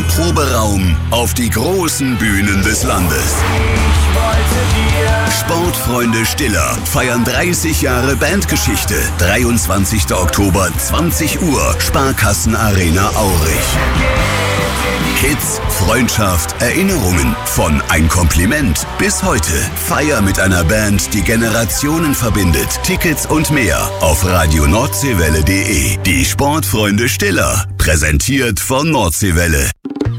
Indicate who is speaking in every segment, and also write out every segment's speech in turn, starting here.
Speaker 1: Proberaum auf die großen Bühnen des Landes. Sportfreunde Stiller feiern 30 Jahre Bandgeschichte. 23. Oktober, 20 Uhr, Sparkassenarena Aurich. Hits, Freundschaft, Erinnerungen, von ein Kompliment bis heute. Feier mit einer Band, die Generationen verbindet. Tickets und mehr auf radionordseewelle.de. Die Sportfreunde Stiller, präsentiert von Nordseewelle.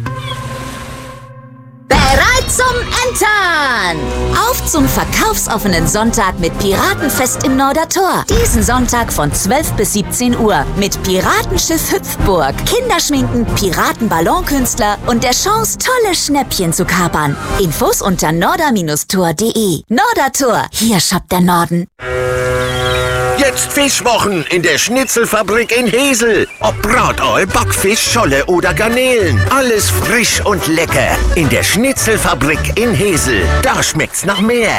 Speaker 2: Bereit zum Entern! Auf zum verkaufsoffenen Sonntag mit Piratenfest im Nordertor. Diesen Sonntag von 12 bis 17 Uhr mit Piratenschiff Hüpfburg, Kinderschminken, Piratenballonkünstler und der Chance, tolle Schnäppchen zu kapern. Infos unter norder-tor.de. Nordertor, hier shoppt der Norden.
Speaker 3: Jetzt Fischwochen in der Schnitzelfabrik in Hesel. Ob Bratoi, Backfisch, Scholle oder Garnelen. Alles frisch und lecker. In der Schnitzelfabrik in Hesel. Da schmeckt's nach mehr.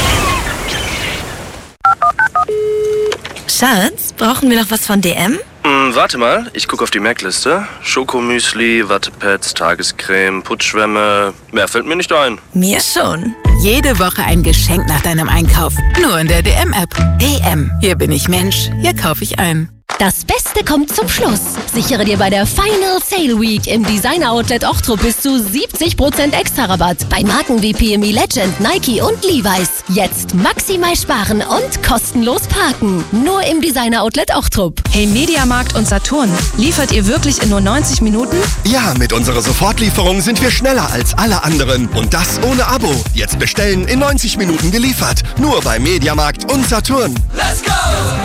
Speaker 4: Schatz, brauchen wir noch was von DM?
Speaker 5: Warte mal, ich gucke auf die Merkliste. Schokomüsli, Wattepads, Tagescreme, Putzschwämme. Mehr fällt mir nicht ein.
Speaker 4: Mir schon.
Speaker 6: Jede Woche ein Geschenk nach deinem Einkauf. Nur in der DM-App. DM. Hier bin ich Mensch. Hier kaufe ich ein.
Speaker 7: Das Beste kommt zum Schluss. Sichere dir bei der Final Sale Week im Designer Outlet Ochtrup bis zu 70% Extra-Rabatt bei Marken wie PME Legend, Nike und Levi's. Jetzt maximal sparen und kostenlos parken. Nur im Designer Outlet Ochtrup.
Speaker 4: Hey, Mediamarkt und Saturn, liefert ihr wirklich in nur 90 Minuten?
Speaker 8: Ja, mit unserer Sofortlieferung sind wir schneller als alle anderen. Und das ohne Abo. Jetzt bestellen, in 90 Minuten geliefert. Nur bei Mediamarkt und Saturn.
Speaker 1: Let's go!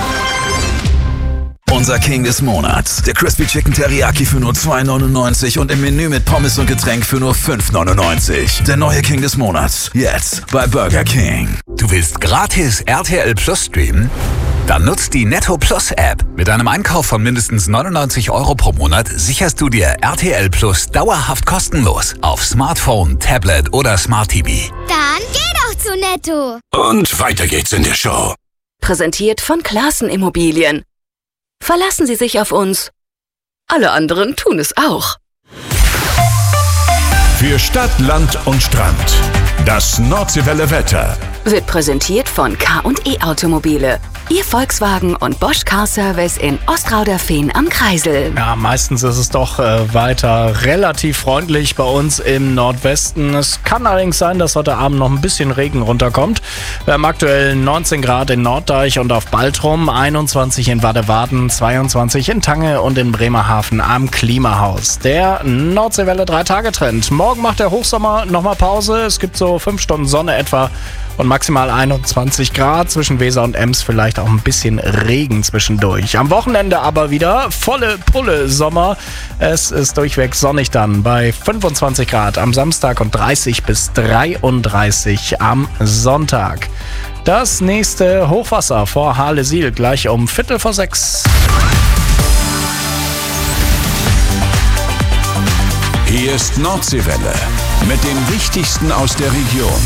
Speaker 1: Unser King des Monats. Der Crispy Chicken Teriyaki für nur 2,99 und im Menü mit Pommes und Getränk für nur 5,99. Der neue King des Monats. Jetzt bei Burger King.
Speaker 9: Du willst gratis RTL Plus streamen? Dann nutzt die Netto Plus App. Mit einem Einkauf von mindestens 99 € pro Monat sicherst du dir RTL Plus dauerhaft kostenlos auf Smartphone, Tablet oder Smart TV.
Speaker 10: Dann geh doch zu Netto.
Speaker 9: Und weiter geht's in der Show.
Speaker 11: Präsentiert von Classen Immobilien. Verlassen Sie sich auf uns. Alle anderen tun es auch.
Speaker 12: Für Stadt, Land und Strand. Das Nordseewelle Wetter.
Speaker 11: Wird präsentiert von K&E Automobile. Ihr Volkswagen und Bosch Car Service in Ostrauderfehn am Kreisel.
Speaker 13: Ja, meistens ist es doch weiter relativ freundlich bei uns im Nordwesten. Es kann allerdings sein, dass heute Abend noch ein bisschen Regen runterkommt. Wir haben aktuell 19 Grad in Norddeich und auf Baltrum, 21 in Wadewaden, 22 in Tange und in Bremerhaven am Klimahaus. Der Nordseewelle 3-Tage-Trend. Morgen macht der Hochsommer nochmal Pause. Es gibt so 5 Stunden Sonne etwa und maximal 21 Grad. Zwischen Weser und Ems vielleicht auch ein bisschen Regen zwischendurch. Am Wochenende aber wieder volle Pulle Sommer. Es ist durchweg sonnig dann bei 25 Grad am Samstag und 30 bis 33 am Sonntag. Das nächste Hochwasser vor Hahlesiel gleich um 5:45.
Speaker 12: Hier ist Nordseewelle mit dem Wichtigsten aus der Region.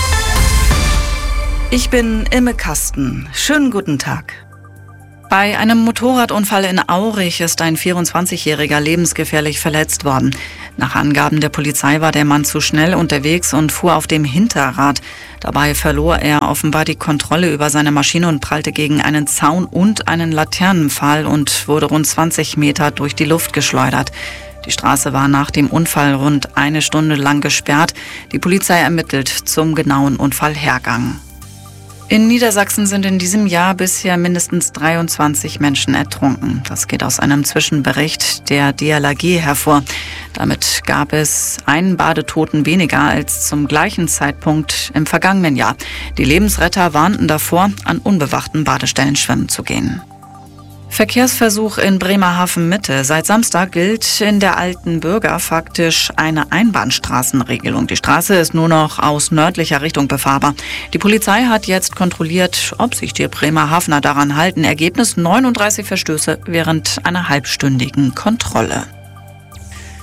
Speaker 14: Ich bin Imme Kasten. Schönen guten Tag. Bei einem Motorradunfall in Aurich ist ein 24-Jähriger lebensgefährlich verletzt worden. Nach Angaben der Polizei war der Mann zu schnell unterwegs und fuhr auf dem Hinterrad. Dabei verlor er offenbar die Kontrolle über seine Maschine und prallte gegen einen Zaun und einen Laternenpfahl und wurde rund 20 Meter durch die Luft geschleudert. Die Straße war nach dem Unfall rund 1 Stunde lang gesperrt. Die Polizei ermittelt zum genauen Unfallhergang. In Niedersachsen sind in diesem Jahr bisher mindestens 23 Menschen ertrunken. Das geht aus einem Zwischenbericht der DLRG hervor. Damit gab es einen Badetoten weniger als zum gleichen Zeitpunkt im vergangenen Jahr. Die Lebensretter warnten davor, an unbewachten Badestellen schwimmen zu gehen. Verkehrsversuch in Bremerhaven-Mitte. Seit Samstag gilt in der Alten Bürger faktisch eine Einbahnstraßenregelung. Die Straße ist nur noch aus nördlicher Richtung befahrbar. Die Polizei hat jetzt kontrolliert, ob sich die Bremerhavener daran halten. Ergebnis: 39 Verstöße während einer halbstündigen Kontrolle.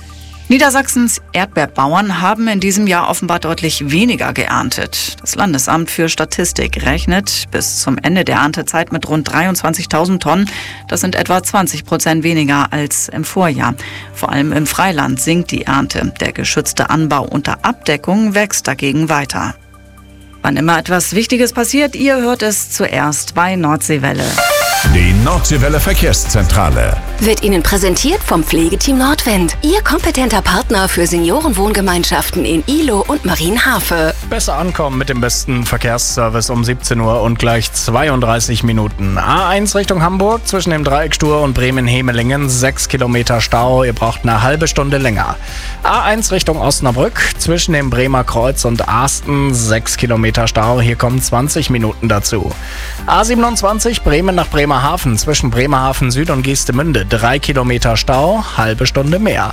Speaker 14: Niedersachsens Erdbeerbauern haben in diesem Jahr offenbar deutlich weniger geerntet. Das Landesamt für Statistik rechnet bis zum Ende der Erntezeit mit rund 23.000 Tonnen. Das sind etwa 20% weniger als im Vorjahr. Vor allem im Freiland sinkt die Ernte. Der geschützte Anbau unter Abdeckung wächst dagegen weiter. Wann immer etwas Wichtiges passiert, ihr hört es zuerst bei Nordseewelle.
Speaker 12: Die Nordseewelle Verkehrszentrale
Speaker 11: wird Ihnen präsentiert vom Pflegeteam Nordwind. Ihr kompetenter Partner für Seniorenwohngemeinschaften in Ihlow und Marienhafe.
Speaker 13: Besser ankommen mit dem besten Verkehrsservice um 17 Uhr und gleich 32 Minuten. A1 Richtung Hamburg zwischen dem Dreieck Stur und Bremen-Hemelingen 6 Kilometer Stau. Ihr braucht eine halbe Stunde länger. A1 Richtung Osnabrück zwischen dem Bremer Kreuz und Arsten 6 Kilometer Stau. Hier kommen 20 Minuten dazu. A27 Bremen nach Bremerhaven zwischen Bremerhaven Süd und Geestemünde 3 Kilometer Stau, halbe Stunde mehr.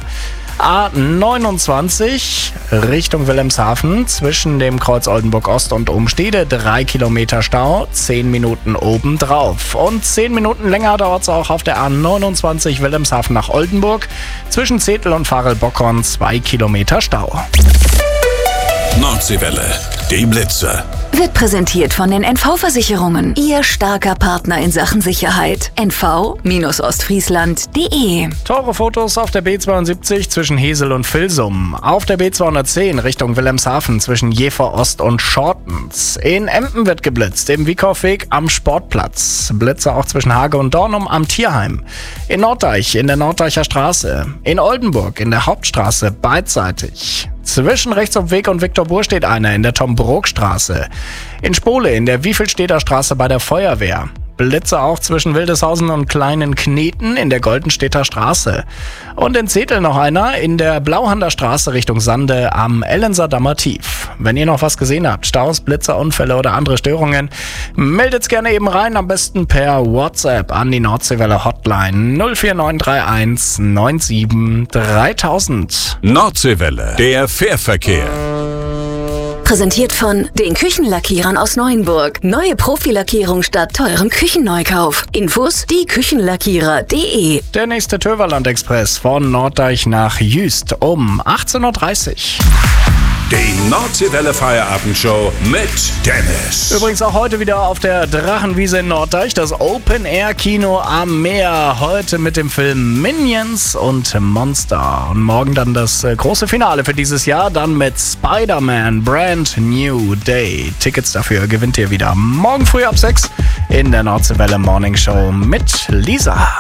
Speaker 13: A29 Richtung Wilhelmshaven zwischen dem Kreuz Oldenburg Ost und Umstede 3 Kilometer Stau, 10 Minuten obendrauf. Und 10 Minuten länger dauert es auch auf der A29 Wilhelmshaven nach Oldenburg zwischen Zetel und Farel-Bockhorn 2 Kilometer Stau.
Speaker 12: Nordseewelle, die Blitze.
Speaker 11: Wird präsentiert von den NV-Versicherungen. Ihr starker Partner in Sachen Sicherheit. NV-Ostfriesland.de.
Speaker 13: Teure Fotos auf der B72 zwischen Hesel und Vilsum. Auf der B210 Richtung Wilhelmshaven zwischen Jever Ost und Schortens. In Emden wird geblitzt, im Wieckhoffweg am Sportplatz. Blitze auch zwischen Hage und Dornum am Tierheim. In Norddeich in der Norddeicher Straße. In Oldenburg in der Hauptstraße beidseitig. Zwischen Rechtsumweg und Viktor-Burg steht einer in der Tom-Brook-Straße. In Spole in der Wiefelstädter Straße bei der Feuerwehr. Blitze auch zwischen Wildeshausen und Kleinen Kneten in der Goldenstädter Straße. Und in Zetel noch einer in der Blauhander Straße Richtung Sande am Ellenser-Dammer Tief. Wenn ihr noch was gesehen habt, Staus, Blitze, Unfälle oder andere Störungen, meldet's gerne eben rein, am besten per WhatsApp an die Nordseewelle Hotline 04931 97 3000.
Speaker 12: Nordseewelle, der Fährverkehr.
Speaker 11: Präsentiert von den Küchenlackierern aus Neuenburg. Neue Profilackierung statt teurem Küchenneukauf. Infos dieküchenlackierer.de.
Speaker 13: Der nächste Töverland-Express von Norddeich nach Jüst um 18.30 Uhr.
Speaker 12: Die Nordseewelle Feierabendshow mit Dennis.
Speaker 13: Übrigens auch heute wieder auf der Drachenwiese in Norddeich, das Open-Air-Kino am Meer. Heute mit dem Film Minions und Monster. Und morgen dann das große Finale für dieses Jahr, dann mit Spider-Man Brand New Day. Tickets dafür gewinnt ihr wieder morgen früh ab 6 in der Nordseewelle Morning Show mit Lisa.